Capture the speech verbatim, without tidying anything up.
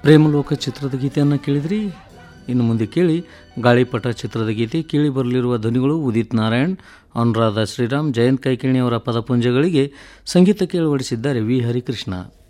ಪ್ರೇಮಲೋಕ ಚಿತ್ರದ ಗೀತೆಯನ್ನು ಕೇಳಿದ್ರಿ. ಇನ್ನು ಮುಂದೆ ಕೇಳಿ ಗಾಳಿಪಟ ಚಿತ್ರದ ಗೀತೆ. ಕೇಳಿ ಬರಲಿರುವ ಧ್ವನಿಗಳು ಉದಿತ್ ನಾರಾಯಣ್, ಅನುರಾಧ ಶ್ರೀರಾಮ್, ಜಯಂತ್ ಕೈಕಿಣಿ ಅವರ ಪದಪುಂಜಗಳಿಗೆ ಸಂಗೀತಕ್ಕೆ ಅಳವಡಿಸಿದ್ದಾರೆ ವಿ ಹರಿಕೃಷ್ಣ.